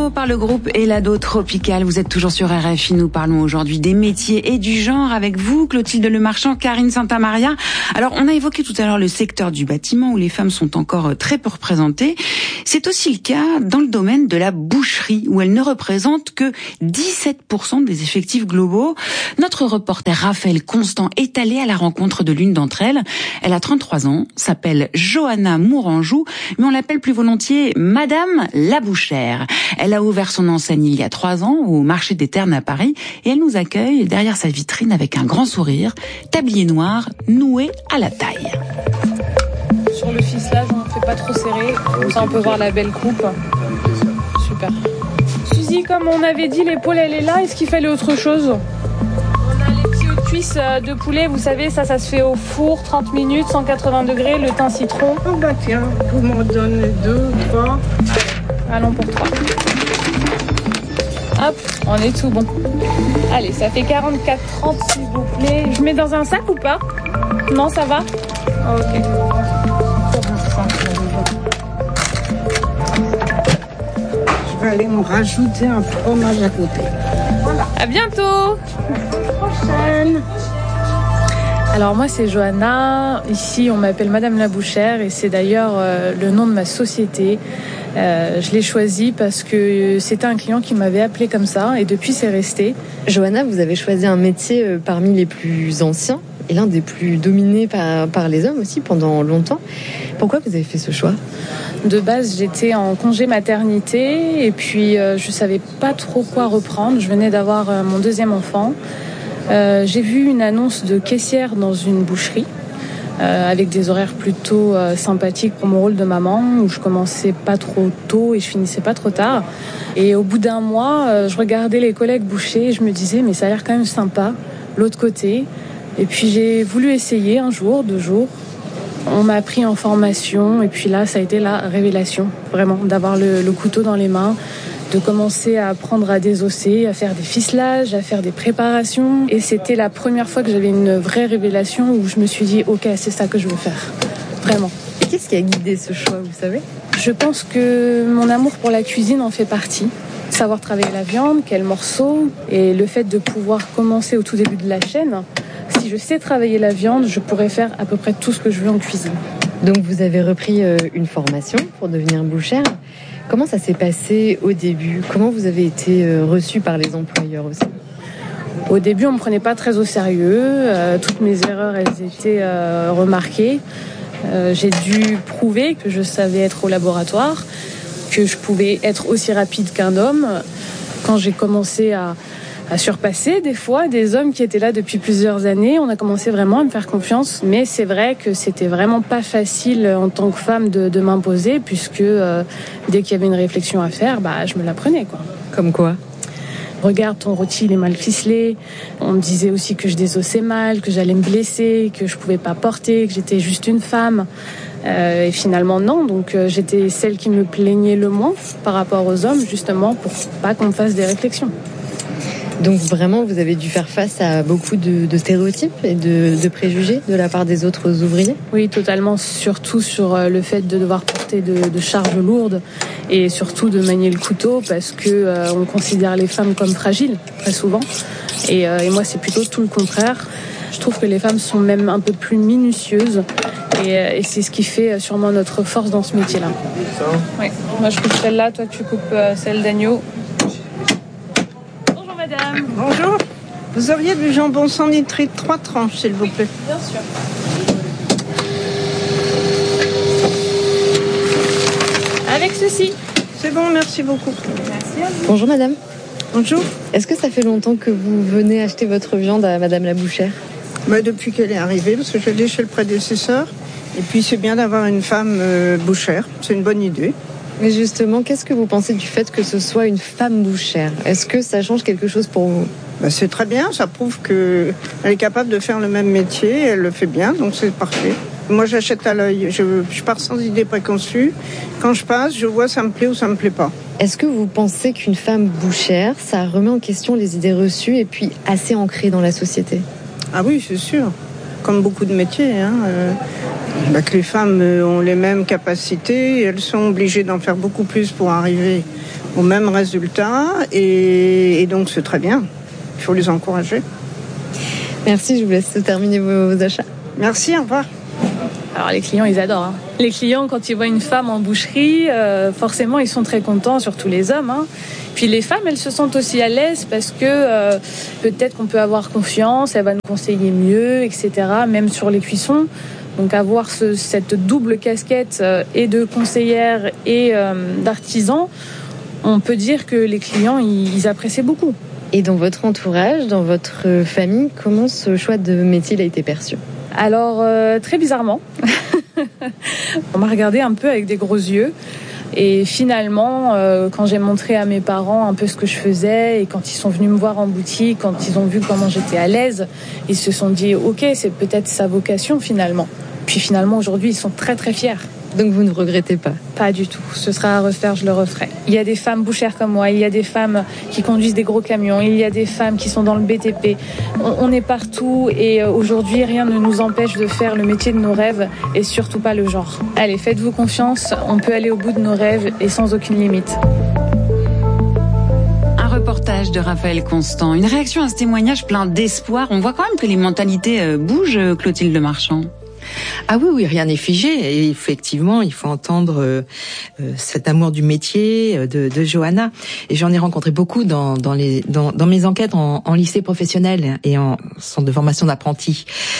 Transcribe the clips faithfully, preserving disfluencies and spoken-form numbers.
Latino par le groupe Helado Tropical. Vous êtes toujours sur R F I. Nous parlons aujourd'hui des métiers et du genre avec vous, Clotilde Lemarchand, Karine Santamaria. Alors, on a évoqué tout à l'heure le secteur du bâtiment où les femmes sont encore très peu représentées. C'est aussi le cas dans le domaine de la boucherie où elles ne représentent que dix-sept pour cent des effectifs globaux. Notre reporter Raphaël Constant est allé à la rencontre de l'une d'entre elles. Elle a trente-trois ans, s'appelle Johanna Mouranjou, mais on l'appelle plus volontiers Madame la Bouchère. Elle a ouvert son enseigne il y a trois ans au marché des Ternes à Paris et elle nous accueille derrière sa vitrine avec un grand sourire, tablier noir noué à la taille. Sur le ficelage, on ne fait pas trop serré, comme ça on peut voir la belle coupe. Super. Suzy, comme on avait dit, l'épaule elle est là, est-ce qu'il fallait autre chose ? On a les petits hauts de cuisse de poulet, vous savez, ça, ça se fait au four, trente minutes, cent quatre-vingts degrés, le thym citron. Oh bah tiens, vous m'en donnez deux, trois. Allons pour trois. Hop, on est tout bon. Allez, ça fait quarante-quatre trente s'il vous plaît. Je mets dans un sac ou pas ? Non, ça va ? Ok. Je vais aller me rajouter un fromage à côté. Voilà. À bientôt. À la prochaine. Alors moi c'est Johanna, ici on m'appelle Madame la Bouchère et c'est d'ailleurs euh, le nom de ma société. Euh, je l'ai choisi parce que c'était un client qui m'avait appelé comme ça et depuis c'est resté. Johanna, vous avez choisi un métier euh, parmi les plus anciens et l'un des plus dominés par, par les hommes aussi pendant longtemps. Pourquoi vous avez fait ce choix ? De base j'étais en congé maternité et puis euh, je savais pas trop quoi reprendre. Je venais d'avoir euh, mon deuxième enfant. Euh, j'ai vu une annonce de caissière dans une boucherie euh, avec des horaires plutôt euh, sympathiques pour mon rôle de maman où je commençais pas trop tôt et je finissais pas trop tard. Et au bout d'un mois, euh, je regardais les collègues bouchers et je me disais mais ça a l'air quand même sympa, l'autre côté. Et puis j'ai voulu essayer un jour, deux jours. On m'a pris en formation et puis là ça a été la révélation, vraiment, d'avoir le, le couteau dans les mains, de commencer à apprendre à désosser, à faire des ficelages, à faire des préparations. Et c'était la première fois que j'avais une vraie révélation où je me suis dit ok, c'est ça que je veux faire, vraiment. Et qu'est-ce qui a guidé ce choix, vous savez ? Je pense que mon amour pour la cuisine en fait partie. Savoir travailler la viande, quels morceaux, et le fait de pouvoir commencer au tout début de la chaîne. Si je sais travailler la viande, je pourrais faire à peu près tout ce que je veux en cuisine. Donc vous avez repris une formation pour devenir bouchère. Comment ça s'est passé au début ? Comment vous avez été reçue par les employeurs aussi ? Au début, on me prenait pas très au sérieux. Euh, toutes mes erreurs, elles étaient euh, remarquées. Euh, j'ai dû prouver que je savais être au laboratoire, que je pouvais être aussi rapide qu'un homme. Quand j'ai commencé à à surpasser des fois des hommes qui étaient là depuis plusieurs années. On a commencé vraiment à me faire confiance, mais c'est vrai que c'était vraiment pas facile en tant que femme de, de m'imposer, puisque euh, dès qu'il y avait une réflexion à faire, bah je me la prenais quoi. Comme quoi ? Regarde, ton rôti il est mal ficelé. On me disait aussi que je désossais mal, que j'allais me blesser, que je pouvais pas porter, que j'étais juste une femme. Euh, et finalement non, donc euh, j'étais celle qui me plaignait le moins par rapport aux hommes, justement pour pas qu'on me fasse des réflexions. Donc vraiment, vous avez dû faire face à beaucoup de, de stéréotypes et de, de préjugés de la part des autres ouvriers ? Oui, totalement, surtout sur le fait de devoir porter de, de charges lourdes et surtout de manier le couteau parce que euh, on considère les femmes comme fragiles, très souvent. Et, euh, et moi, c'est plutôt tout le contraire. Je trouve que les femmes sont même un peu plus minutieuses et, et c'est ce qui fait sûrement notre force dans ce métier-là. Oui. Moi, je coupe celle-là, toi, tu coupes celle d'agneau. Madame. Bonjour. Vous auriez du jambon sans nitrite, trois tranches, s'il vous plaît. Bien sûr. Avec ceci. C'est bon, merci beaucoup. Merci à vous. Bonjour madame. Bonjour. Est-ce que ça fait longtemps que vous venez acheter votre viande à Madame la Bouchère ? Bah, depuis qu'elle est arrivée, parce que je l'ai chez le prédécesseur. Et puis c'est bien d'avoir une femme euh, bouchère, c'est une bonne idée. Mais justement, qu'est-ce que vous pensez du fait que ce soit une femme bouchère ? Est-ce que ça change quelque chose pour vous ? Bah, c'est très bien, ça prouve qu'elle est capable de faire le même métier, elle le fait bien, donc c'est parfait. Moi j'achète à l'œil, je, je pars sans idée préconçue. Quand je passe, je vois ça me plaît ou ça me plaît pas. Est-ce que vous pensez qu'une femme bouchère, ça remet en question les idées reçues et puis assez ancrées dans la société ? Ah oui, c'est sûr. Comme beaucoup de métiers, hein, euh, bah, que les femmes ont les mêmes capacités, elles sont obligées d'en faire beaucoup plus pour arriver au même résultat, et, et donc c'est très bien. Il faut les encourager. Merci, je vous laisse terminer vos, vos achats. Merci, au revoir. Alors les clients, ils adorent. Hein. Les clients, quand ils voient une femme en boucherie, euh, forcément, ils sont très contents, surtout les hommes. Hein. Puis les femmes, elles se sentent aussi à l'aise parce que euh, peut-être qu'on peut avoir confiance, elle va nous conseiller mieux, et cetera. Même sur les cuissons. Donc avoir ce, cette double casquette euh, et de conseillère et euh, d'artisan, on peut dire que les clients, ils, ils apprécient beaucoup. Et dans votre entourage, dans votre famille, comment ce choix de métier a été perçu ? Alors, euh, très bizarrement, on m'a regardé un peu avec des gros yeux. Et finalement, euh, quand j'ai montré à mes parents un peu ce que je faisais, et quand ils sont venus me voir en boutique, quand ils ont vu comment j'étais à l'aise, ils se sont dit « Ok, c'est peut-être sa vocation finalement ». Puis finalement, aujourd'hui, ils sont très très fiers. Donc vous ne regrettez pas ? Pas du tout. Ce sera à refaire, je le referai. Il y a des femmes bouchères comme moi, il y a des femmes qui conduisent des gros camions, il y a des femmes qui sont dans le B T P. On, on est partout et aujourd'hui, rien ne nous empêche de faire le métier de nos rêves et surtout pas le genre. Allez, faites-vous confiance, on peut aller au bout de nos rêves et sans aucune limite. Un reportage de Raphaël Constant. Une réaction à ce témoignage plein d'espoir. On voit quand même que les mentalités bougent, Clotilde Marchand. Ah oui, oui, rien n'est figé. Et effectivement, il faut entendre euh, euh, cet amour du métier de, de Johanna. Et j'en ai rencontré beaucoup dans, dans, les, dans, dans mes enquêtes en, en lycée professionnel et en centre de formation d'apprentis.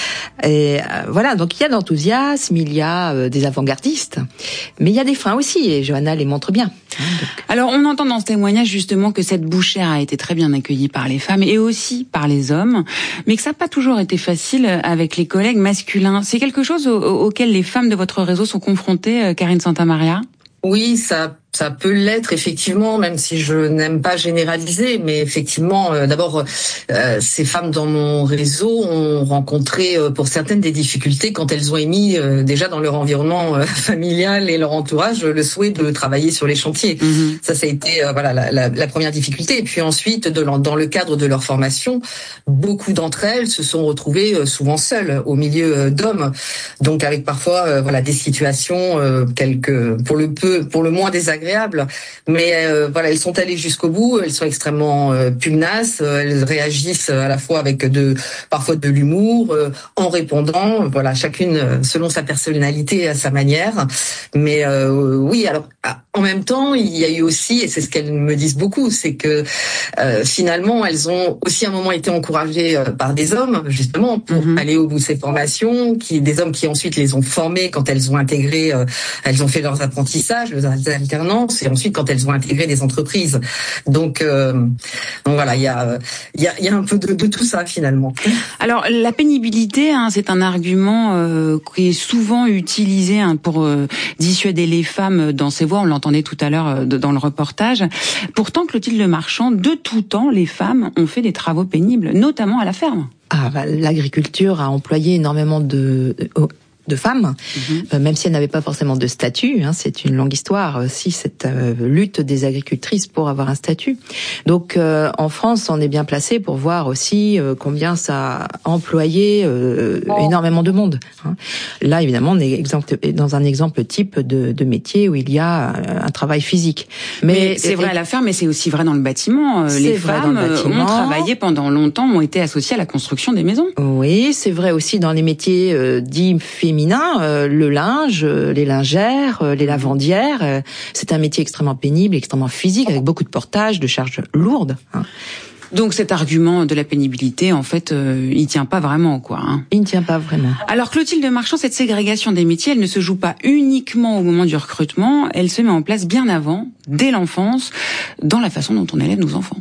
Et euh, voilà, donc il y a de l'enthousiasme, il y a euh, des avant-gardistes, mais il y a des freins aussi, et Johanna les montre bien. Hein, donc. Alors, on entend dans ce témoignage justement que cette bouchère a été très bien accueillie par les femmes et aussi par les hommes, mais que ça n'a pas toujours été facile avec les collègues masculins. C'est quelque chose au, auquel les femmes de votre réseau sont confrontées, Karine Santamaria ? Oui, ça ça peut l'être effectivement, même si je n'aime pas généraliser, mais effectivement, euh, d'abord, euh, ces femmes dans mon réseau ont rencontré euh, pour certaines des difficultés quand elles ont émis euh, déjà dans leur environnement euh, familial et leur entourage le souhait de travailler sur les chantiers. Mmh. Ça, ça a été euh, voilà la, la, la première difficulté. Et puis ensuite, de, dans le cadre de leur formation, beaucoup d'entre elles se sont retrouvées euh, souvent seules au milieu euh, d'hommes, donc avec parfois euh, voilà des situations euh, quelques pour le peu, pour le moins désagréables. Mais euh, voilà, elles sont allées jusqu'au bout. Elles sont extrêmement euh, pugnaces. Elles réagissent à la fois avec de parfois de l'humour, euh, en répondant. Voilà, chacune selon sa personnalité et à sa manière. Mais euh, oui, alors en même temps, il y a eu aussi, et c'est ce qu'elles me disent beaucoup, c'est que euh, finalement, elles ont aussi à un moment été encouragées euh, par des hommes, justement, pour mmh. aller au bout de ces formations, qui des hommes qui ensuite les ont formées quand elles ont intégré, euh, elles ont fait leurs apprentissages, leurs alternances. Et ensuite quand elles ont intégré des entreprises. Donc, euh, donc voilà, il y a, il y a, il y a un peu de, de tout ça finalement. Alors la pénibilité, hein, c'est un argument euh, qui est souvent utilisé hein, pour euh, dissuader les femmes dans ces voies. On l'entendait tout à l'heure euh, dans le reportage. Pourtant, Clotilde Marchand, de tout temps, les femmes ont fait des travaux pénibles, notamment à la ferme. Ah, bah, l'agriculture a employé énormément de... de de femmes, mmh. euh, même si elles n'avaient pas forcément de statut. Hein, c'est une longue histoire aussi, cette euh, lutte des agricultrices pour avoir un statut. Donc euh, en France, on est bien placé pour voir aussi euh, combien ça a employé euh, oh. énormément de monde. Hein. Là, évidemment, on est exemple, dans un exemple type de, de métier où il y a un, un travail physique. Mais, mais c'est et, vrai à la ferme, mais c'est aussi vrai dans le bâtiment. Les femmes bâtiment. ont travaillé pendant longtemps, ont été associées à la construction des maisons. Oui, c'est vrai aussi dans les métiers euh, dits féminins. Euh, le linge, euh, les lingères, euh, les lavandières, euh, c'est un métier extrêmement pénible, extrêmement physique, avec beaucoup de portage, de charges lourdes. Hein. Donc cet argument de la pénibilité, en fait, euh, il tient pas vraiment, quoi. Hein. Il ne tient pas vraiment. Alors Clotilde Marchand, cette ségrégation des métiers, elle ne se joue pas uniquement au moment du recrutement, elle se met en place bien avant, dès l'enfance, dans la façon dont on élève nos enfants.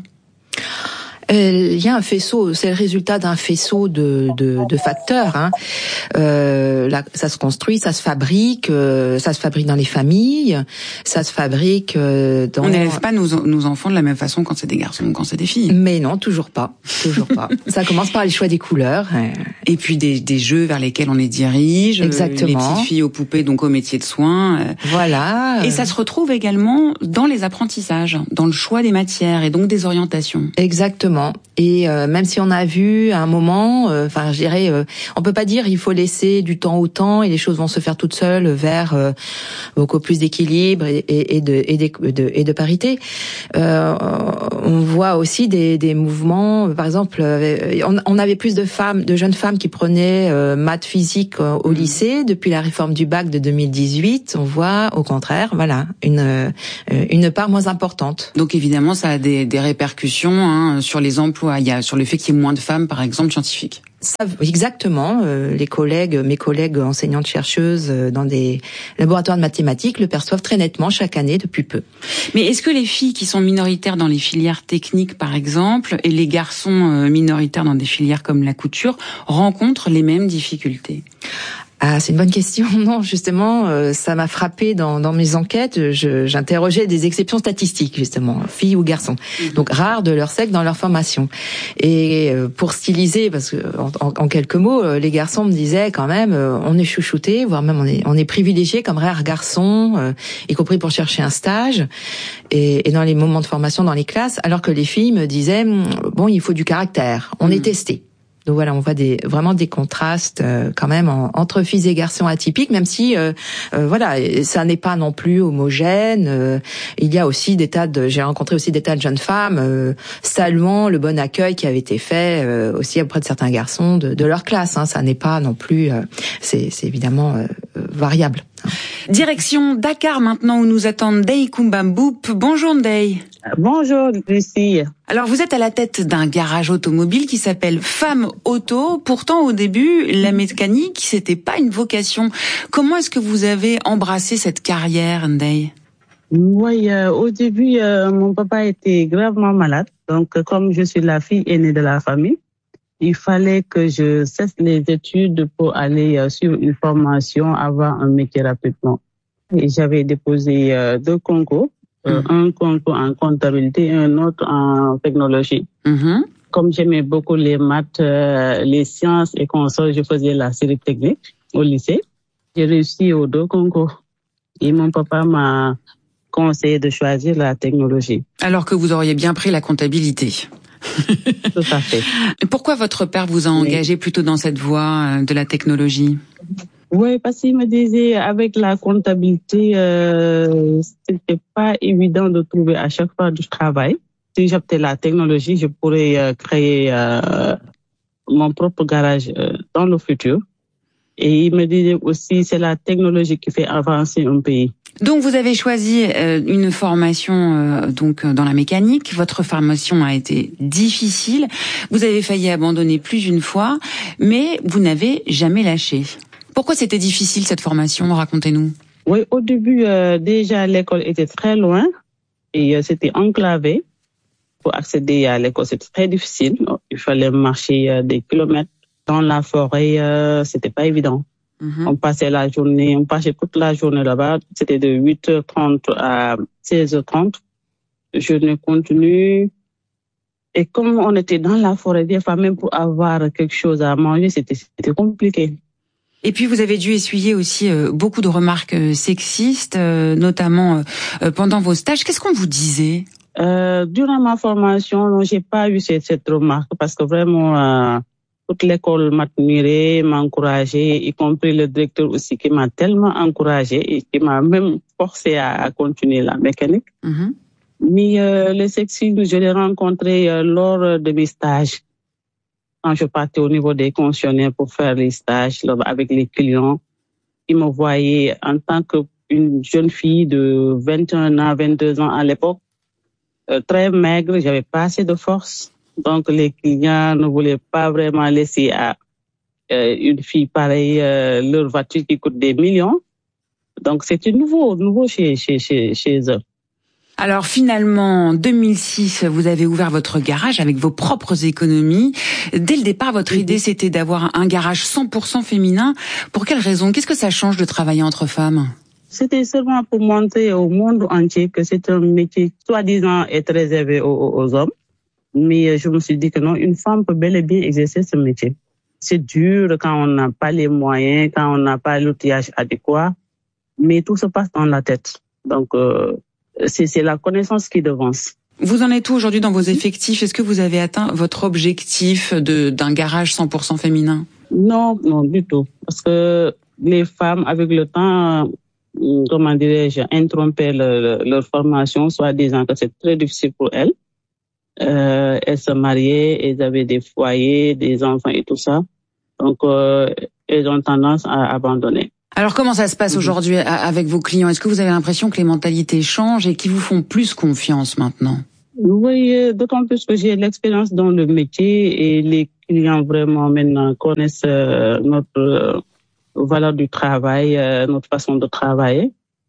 Il y a un faisceau, c'est le résultat d'un faisceau de, de, de facteurs. Hein. Euh, là, ça se construit, ça se fabrique, euh, ça se fabrique dans les familles, ça se fabrique euh, dans... On n'élève pas nos, nos enfants de la même façon quand c'est des garçons ou quand c'est des filles. Mais non, toujours pas, toujours pas. Ça commence par les choix des couleurs. Et puis des, des jeux vers lesquels on les dirige. Exactement. Les petites filles aux poupées, donc au métier de soins. Voilà. Et ça se retrouve également dans les apprentissages, dans le choix des matières et donc des orientations. Exactement. exactement. Et euh, même si on a vu à un moment, enfin, euh, je dirais, euh, on peut pas dire il faut laisser du temps au temps et les choses vont se faire toutes seules vers euh, beaucoup plus d'équilibre et, et, et de et de, de et de parité. Euh, on voit aussi des, des mouvements, par exemple, on, on avait plus de femmes, de jeunes femmes qui prenaient euh, maths, physique euh, au lycée. Depuis la réforme du bac de deux mille dix-huit, on voit au contraire, voilà, une euh, une part moins importante. Donc évidemment, ça a des, des répercussions hein, sur les emplois. Il y a sur le fait qu'il y ait moins de femmes, par exemple, scientifiques. Ça, exactement. Euh, les collègues, mes collègues enseignantes chercheuses euh, dans des laboratoires de mathématiques le perçoivent très nettement chaque année depuis peu. Mais est-ce que les filles qui sont minoritaires dans les filières techniques, par exemple, et les garçons euh, minoritaires dans des filières comme la couture rencontrent les mêmes difficultés ? Ah, c'est une bonne question. Non, justement, euh, ça m'a frappé dans, dans mes enquêtes. Je, j'interrogeais des exceptions statistiques, justement, filles ou garçons. Donc, rares de leur sexe dans leur formation. Et euh, pour styliser, parce que en, en, en quelques mots, euh, les garçons me disaient quand même, euh, on est chouchoutés, voire même on est, on est privilégiés comme rares garçons, euh, y compris pour chercher un stage et, et dans les moments de formation dans les classes, alors que les filles me disaient, bon, il faut du caractère, on mmh. est testé. Donc voilà, on voit des vraiment des contrastes euh, quand même en, entre filles et garçons atypiques, même si euh, euh, voilà, ça n'est pas non plus homogène. Euh, il y a aussi des tas de, j'ai rencontré aussi des tas de jeunes femmes euh, saluant le bon accueil qui avait été fait euh, aussi auprès de certains garçons de, de leur classe. Hein. Ça n'est pas non plus, euh, c'est, c'est évidemment euh, variable. Direction Dakar maintenant où nous attend Ndeye Koumba Mboup. Bonjour Ndeye. Bonjour Lucie. Alors vous êtes à la tête d'un garage automobile qui s'appelle Femme Auto. Pourtant au début la mécanique c'était pas une vocation. Comment est-ce que vous avez embrassé cette carrière Ndeye ? Oui, euh, au début euh, mon papa était gravement malade. Donc comme je suis la fille aînée de la famille, il fallait que je cesse les études pour aller euh, suivre une formation, avoir un métier rapidement. Et j'avais déposé euh, deux concours. Euh, mmh. Un concours en comptabilité et un autre en technologie. Mmh. Comme j'aimais beaucoup les maths, euh, les sciences et consorts, je faisais la série technique au lycée. J'ai réussi aux deux concours. Et mon papa m'a conseillé de choisir la technologie. Alors que vous auriez bien pris la comptabilité. Tout à fait. Pourquoi votre père vous a engagé Mais... plutôt dans cette voie de la technologie ? Oui, parce qu'il me disait, avec la comptabilité, euh, c'était pas évident de trouver à chaque fois du travail. Si j'optais la technologie, je pourrais euh, créer euh, mon propre garage euh, dans le futur. Et il me disait aussi, c'est la technologie qui fait avancer un pays. Donc vous avez choisi euh, une formation euh, donc dans la mécanique. Votre formation a été difficile. Vous avez failli abandonner plus d'une fois, mais vous n'avez jamais lâché. Pourquoi c'était difficile cette formation ? Racontez-nous. Oui, au début, euh, déjà l'école était très loin et euh, c'était enclavé. Pour accéder à l'école, c'était très difficile. Il fallait marcher euh, des kilomètres dans la forêt. Euh, c'était pas évident. Mm-hmm. On passait la journée, on passait toute la journée là-bas. C'était de huit heures trente à seize heures trente. Journée continue. Et comme on était dans la forêt, des fois même pour avoir quelque chose à manger, c'était, c'était compliqué. Et puis vous avez dû essuyer aussi euh, beaucoup de remarques euh, sexistes, euh, notamment euh, pendant vos stages. Qu'est-ce qu'on vous disait ? euh, Durant ma formation, non, j'ai pas eu cette, cette remarque parce que vraiment euh, toute l'école m'admirait, m'encourageait, y compris le directeur aussi qui m'a tellement encouragé et qui m'a même forcé à, à continuer la mécanique. Mm-hmm. Mais euh, le sexisme, je l'ai rencontré euh, lors de mes stages. Quand je partais au niveau des concessionnaires pour faire les stages là, avec les clients, ils me voyaient en tant qu'une jeune fille de vingt et un ans, vingt-deux ans à l'époque, euh, très maigre, j'avais pas assez de force. Donc les clients ne voulaient pas vraiment laisser à euh, une fille pareille euh, leur voiture qui coûte des millions. Donc c'était nouveau, nouveau chez, chez, chez, chez eux. Alors finalement, en deux mille six, vous avez ouvert votre garage avec vos propres économies. Dès le départ, votre mmh. idée, c'était d'avoir un garage cent pour cent féminin. Pour quelle raison ? Qu'est-ce que ça change de travailler entre femmes ? C'était seulement pour montrer au monde entier que c'est un métier soi-disant est réservé aux, aux hommes. Mais je me suis dit que non, une femme peut bel et bien exercer ce métier. C'est dur quand on n'a pas les moyens, quand on n'a pas l'outillage adéquat. Mais tout se passe dans la tête. Donc... Euh, C'est, c'est la connaissance qui devance. Vous en êtes où aujourd'hui dans vos effectifs? Est-ce que vous avez atteint votre objectif de d'un garage cent pour cent féminin? Non, non, du tout. Parce que les femmes, avec le temps, comment dirais-je, interrompaient leur, leur formation, soit disant que c'est très difficile pour elles. Euh, elles se mariaient, elles avaient des foyers, des enfants et tout ça. Donc, euh, elles ont tendance à abandonner. Alors, comment ça se passe aujourd'hui avec vos clients? Est-ce que vous avez l'impression que les mentalités changent et qu'ils vous font plus confiance maintenant? Oui, d'autant plus que j'ai l'expérience dans le métier et les clients vraiment maintenant connaissent euh, notre euh, valeur du travail, euh, notre façon de travailler.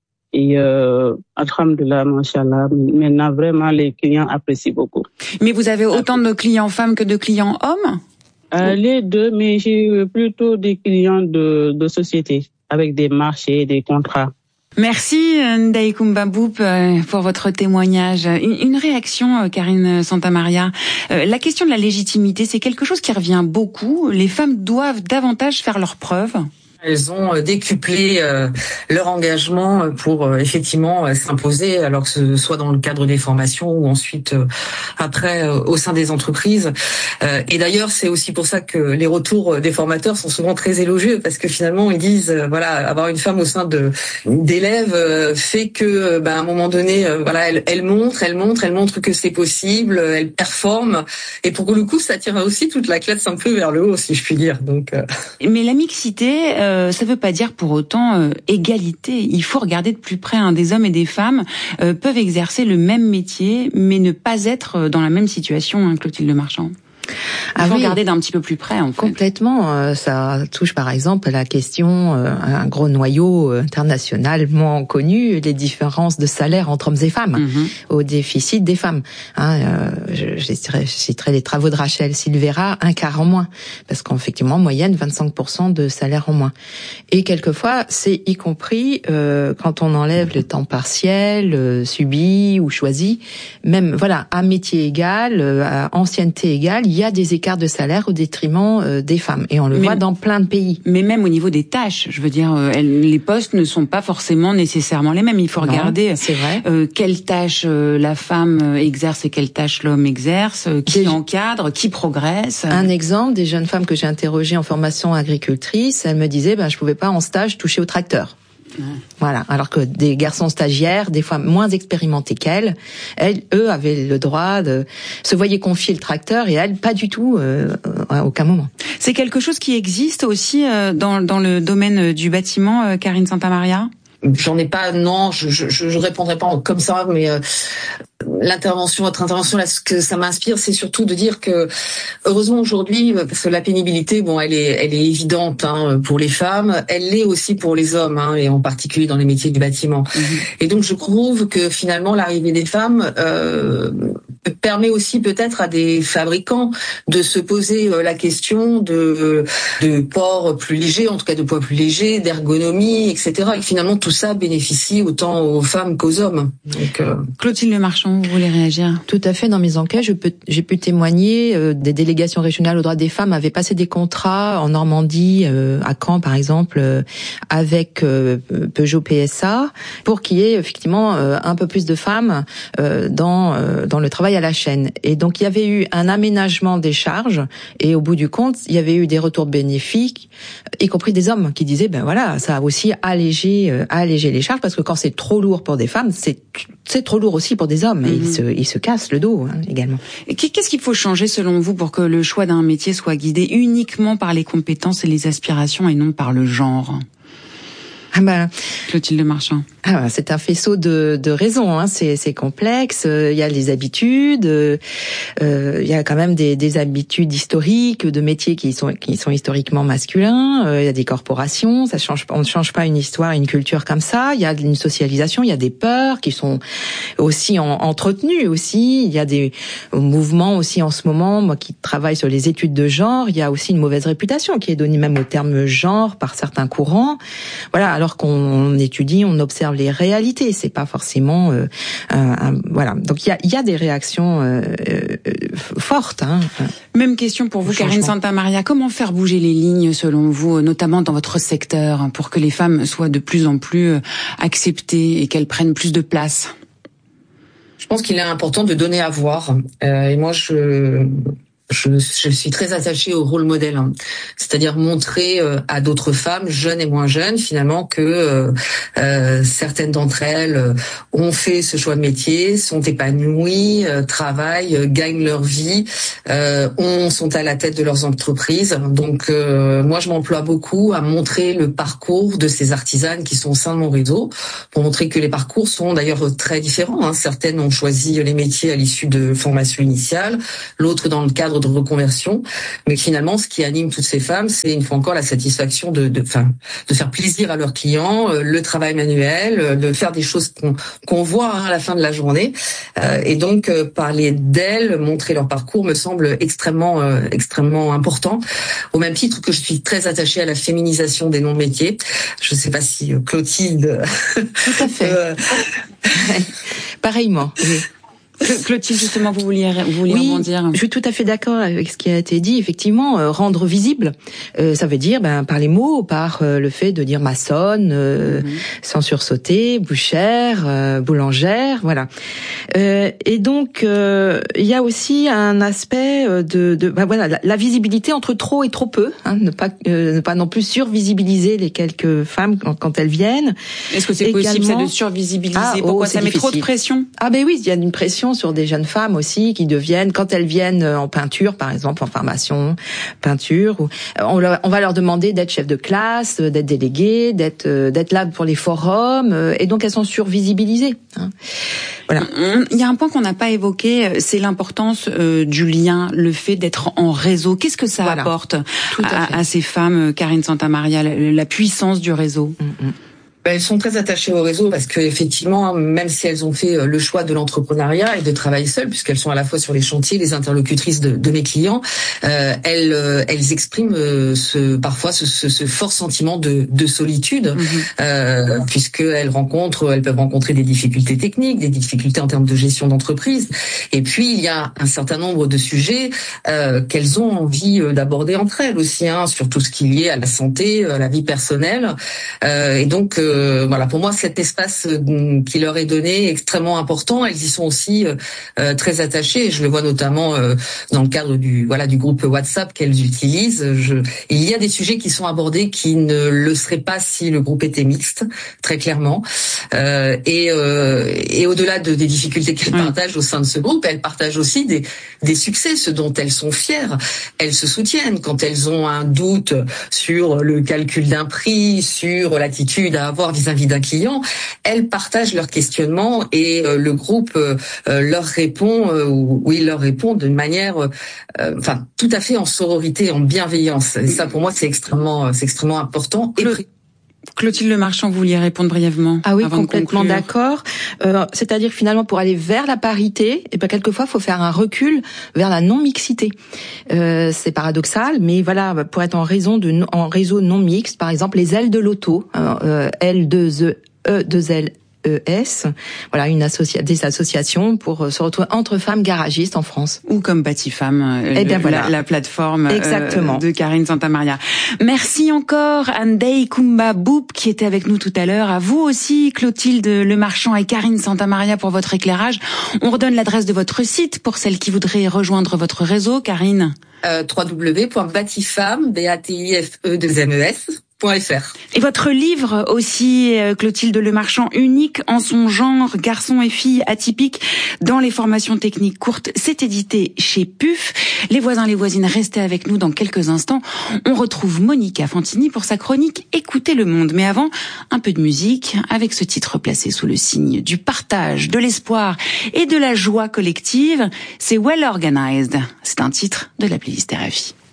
Et euh, alhamdoulilah, machallah, maintenant vraiment les clients apprécient beaucoup. Mais vous avez autant de clients femmes que de clients hommes? euh, Les deux, mais j'ai plutôt des clients de, de société avec des marchés, des contrats. Merci Ndaye Coumba Mboup pour votre témoignage. Une, une réaction, Karine Santamaria. Euh, la question de la légitimité, c'est quelque chose qui revient beaucoup. Les femmes doivent davantage faire leurs preuves. Elles ont décuplé euh, leur engagement pour euh, effectivement euh, s'imposer, alors que ce soit dans le cadre des formations ou ensuite euh, après euh, au sein des entreprises. Euh, et d'ailleurs, c'est aussi pour ça que les retours des formateurs sont souvent très élogieux, parce que finalement ils disent euh, voilà, avoir une femme au sein de d'élèves euh, fait que euh, ben, à un moment donné, euh, voilà, elle, elle montre, elle montre, elle montre que c'est possible, elle performe, et pour le coup, ça tire aussi toute la classe un peu vers le haut, si je puis dire. Donc. Euh... Mais la mixité. Euh... Ça ne veut pas dire pour autant euh, égalité. Il faut regarder de plus près. Hein. Des hommes et des femmes euh, peuvent exercer le même métier, mais ne pas être dans la même situation, hein, Clotilde Marchand. Il faut ah oui, regarder d'un petit peu plus près, en fait. Complètement. Euh, ça touche, par exemple, la question, euh, un gros noyau internationalement connu, les différences de salaire entre hommes et femmes, mm-hmm. au déficit des femmes. Hein, euh, je, je, citerai, je citerai les travaux de Rachel Silvera, un quart en moins, parce qu'effectivement, en moyenne, vingt-cinq pour cent de salaire en moins. Et quelquefois, c'est y compris euh, quand on enlève le temps partiel, euh, subi ou choisi, même, voilà, à métier égal, euh, à ancienneté égale, il y a des écarts de salaire au détriment euh, des femmes. Et on le mais, voit dans plein de pays. Mais même au niveau des tâches, je veux dire, euh, elles, les postes ne sont pas forcément nécessairement les mêmes. Il faut non, regarder c'est vrai. Euh, quelles tâches euh, la femme exerce et quelles tâches l'homme exerce, euh, qui des... encadre, qui progresse. Un exemple, des jeunes femmes que j'ai interrogées en formation agricultrice, elles me disaient, ben, je pouvais pas en stage toucher au tracteur. Voilà. Alors que des garçons stagiaires, des fois moins expérimentés qu'elles, elles, eux, avaient le droit de se voyaient confier le tracteur et elles, pas du tout, euh, à aucun moment. C'est quelque chose qui existe aussi euh, dans, dans le domaine du bâtiment, euh, Karine Santamaria? J'en ai pas, non, je, je, je répondrai pas comme ça, mais euh, l'intervention, votre intervention, là, ce que ça m'inspire, c'est surtout de dire que, heureusement aujourd'hui, parce que la pénibilité, bon, elle est, elle est évidente hein, pour les femmes, elle l'est aussi pour les hommes, hein, et en particulier dans les métiers du bâtiment. Mmh. Et donc, je trouve que finalement, l'arrivée des femmes euh, permet aussi peut-être à des fabricants de se poser la question de, de port plus léger, en tout cas de poids plus léger, d'ergonomie, et cetera. Et finalement, tout ça bénéficie autant aux femmes qu'aux hommes. Donc, euh... Clotilde Marchand, vous voulez réagir? Tout à fait. Dans mes enquêtes, je peux, j'ai pu témoigner euh, des délégations régionales aux droits des femmes avaient passé des contrats en Normandie, euh, à Caen par exemple, euh, avec euh, Peugeot P S A, pour qu'il y ait effectivement euh, un peu plus de femmes euh, dans euh, dans le travail à la chaîne. Et donc il y avait eu un aménagement des charges, et au bout du compte, il y avait eu des retours bénéfiques, y compris des hommes qui disaient ben voilà, ça a aussi allégé euh, allégé les charges, parce que quand c'est trop lourd pour des femmes, c'est c'est trop lourd aussi pour des hommes, et mmh. ils se ils se cassent le dos hein, également. Et qu'est-ce qu'il faut changer selon vous pour que le choix d'un métier soit guidé uniquement par les compétences et les aspirations et non par le genre? Ah ben, Clotilde Marchand. Ah, c'est un faisceau de, de raisons. Hein. C'est, c'est complexe. Il y a les habitudes. Euh, il y a quand même des, des habitudes historiques, de métiers qui sont qui sont historiquement masculins. Euh, il y a des corporations. Ça change. On ne change pas une histoire, une culture comme ça. Il y a une socialisation. Il y a des peurs qui sont aussi en, entretenues aussi. Il y a des mouvements aussi en ce moment. Moi, qui travaille sur les études de genre, il y a aussi une mauvaise réputation qui est donnée même au terme genre par certains courants. Voilà. Alors Alors qu'on étudie, on observe les réalités, c'est pas forcément euh, un, un, voilà. Donc il y a, y a des réactions euh, euh, fortes. Hein. Même question pour vous, Karine Santamaria. Comment faire bouger les lignes selon vous, notamment dans votre secteur, pour que les femmes soient de plus en plus acceptées et qu'elles prennent plus de place? Je pense qu'il est important de donner à voir. Euh, et moi, je... Je, je suis très attachée au rôle modèle, hein. C'est-à-dire montrer euh, à d'autres femmes, jeunes et moins jeunes, finalement, que euh, euh, certaines d'entre elles euh, ont fait ce choix de métier, sont épanouies, euh, travaillent, euh, gagnent leur vie, euh, ont, sont à la tête de leurs entreprises. Donc, euh, moi, je m'emploie beaucoup à montrer le parcours de ces artisanes qui sont au sein de mon réseau, pour montrer que les parcours sont d'ailleurs très différents, hein. Certaines ont choisi les métiers à l'issue de formation initiale, l'autre dans le cadre de reconversion, mais finalement, ce qui anime toutes ces femmes, c'est une fois encore la satisfaction de, de, enfin, de faire plaisir à leurs clients, euh, le travail manuel, euh, de faire des choses qu'on, qu'on voit hein, à la fin de la journée. Euh, et donc, euh, parler d'elles, montrer leur parcours, me semble extrêmement, euh, extrêmement important. Au même titre que je suis très attachée à la féminisation des noms de métiers. Je ne sais pas si euh, Clotilde. Tout à fait. euh... Pareillement. Oui. Clotilde, justement, vous vouliez, vous vouliez oui, rebondir. Je suis tout à fait d'accord avec ce qui a été dit. Effectivement, euh, rendre visible, euh, ça veut dire, ben, par les mots, par euh, le fait de dire maçonne, euh, mm-hmm. sans sursauter, bouchère, euh, boulangère, voilà. Euh, et donc, euh, il y a aussi un aspect de, de ben, voilà, la, la visibilité entre trop et trop peu, hein, ne pas, euh, ne pas non plus survisibiliser les quelques femmes quand, quand elles viennent. Est-ce que c'est Également, possible, ça, de survisibiliser? ah, Pourquoi oh, ça met difficile. trop de pression? Ah ben oui, il y a une pression sur des jeunes femmes aussi qui deviennent, quand elles viennent en peinture, par exemple, en formation, peinture, ou, on, leur, on va leur demander d'être chef de classe, d'être déléguée, d'être d'être là pour les forums, et donc elles sont survisibilisées. Hein. Voilà. Il y a un point qu'on n'a pas évoqué, c'est l'importance euh, du lien, le fait d'être en réseau. Qu'est-ce que ça voilà. apporte à, à, à ces femmes, Karine Santamaria, la, la puissance du réseau? Mm-hmm. Elles sont très attachées au réseau parce que effectivement, même si elles ont fait le choix de l'entrepreneuriat et de travailler seules, puisqu'elles sont à la fois sur les chantiers, les interlocutrices de, de mes clients, euh, elles, elles expriment ce, parfois ce, ce, ce fort sentiment de, de solitude, mmh. euh, puisqu'elles rencontrent, elles peuvent rencontrer des difficultés techniques, des difficultés en termes de gestion d'entreprise. Et puis il y a un certain nombre de sujets euh, qu'elles ont envie d'aborder entre elles aussi, hein, sur tout ce qui est lié à la santé, à la vie personnelle, euh, et donc euh, Euh, voilà, pour moi, cet espace euh, qui leur est donné est extrêmement important. Elles y sont aussi euh, très attachées. Je le vois notamment euh, dans le cadre du voilà du groupe WhatsApp qu'elles utilisent. Je, il y a des sujets qui sont abordés qui ne le seraient pas si le groupe était mixte, très clairement. Euh, et, euh, et au-delà de, des difficultés qu'elles mmh. partagent au sein de ce groupe, elles partagent aussi des, des succès, ce dont elles sont fières. Elles se soutiennent quand elles ont un doute sur le calcul d'un prix, sur l'attitude à avoir vis-à-vis d'un client, elles partagent leurs questionnements et euh, le groupe euh, leur répond, euh, ou il leur répond d'une manière, euh, enfin, tout à fait en sororité, en bienveillance. Et ça, pour moi, c'est extrêmement, c'est extrêmement important. Et Cl- Clotilde Lemarchand, vous vouliez répondre brièvement? Ah oui, avant complètement de d'accord. Euh, c'est-à-dire finalement, pour aller vers la parité, et ben quelquefois, il faut faire un recul vers la non-mixité. Euh, c'est paradoxal, mais voilà, pour être en réseau de en réseau non mixte, par exemple, les ailes de l'auto, euh, L deux E, E deux L. E S, voilà une associa- des associations pour se retrouver entre femmes garagistes en France. Ou comme Batifam, eh bien voilà. la, la plateforme Exactement. Euh, de Karine Santamaria. Merci encore Andei Kumba Boub qui était avec nous tout à l'heure. À vous aussi Clotilde Lemarchand et Karine Santamaria pour votre éclairage. On redonne l'adresse de votre site pour celles qui voudraient rejoindre votre réseau, Karine. Euh, w w w point batifam, B A T I F E deux M E S Et votre livre aussi, Clotilde Lemarchand, unique en son genre, garçons et filles atypiques dans les formations techniques courtes, c'est édité chez P U F. Les voisins, les voisines, restez avec nous dans quelques instants. On retrouve Monica Fantini pour sa chronique Écoutez le monde. Mais avant, un peu de musique avec ce titre placé sous le signe du partage, de l'espoir et de la joie collective. C'est Well Organized. C'est un titre de la playlist R F I.